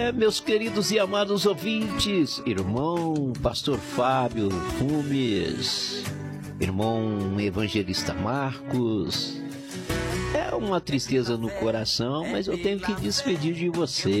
Meus queridos e amados ouvintes, irmão Pastor Fábio Fumes, irmão Evangelista Marcos, é uma tristeza no coração, mas eu tenho que despedir de você.